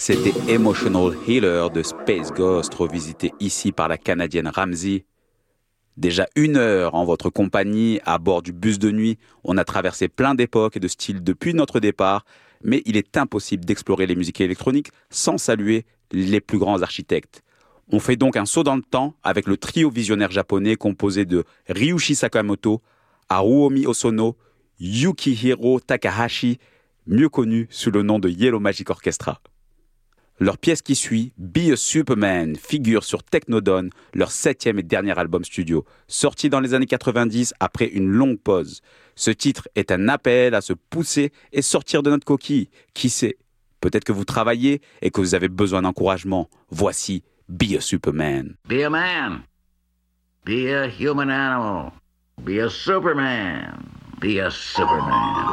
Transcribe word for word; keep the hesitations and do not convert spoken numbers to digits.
C'était Emotional Healer de Space Ghost, revisité ici par la Canadienne Ramsey. Déjà une heure en votre compagnie, à bord du bus de nuit, on a traversé plein d'époques et de styles depuis notre départ, mais il est impossible d'explorer les musiques électroniques sans saluer les plus grands architectes. On fait donc un saut dans le temps avec le trio visionnaire japonais composé de Ryuichi Sakamoto, Haruomi Hosono, Yukihiro Takahashi, mieux connu sous le nom de Yellow Magic Orchestra. Leur pièce qui suit, Be a Superman, figure sur Technodon, leur septième et dernier album studio, sorti dans les années quatre-vingt-dix après une longue pause. Ce titre est un appel à se pousser et sortir de notre coquille. Qui sait ? Peut-être que vous travaillez et que vous avez besoin d'encouragement. Voici Be a Superman. Be a man. Be a human animal. Be a Superman. Be a Superman.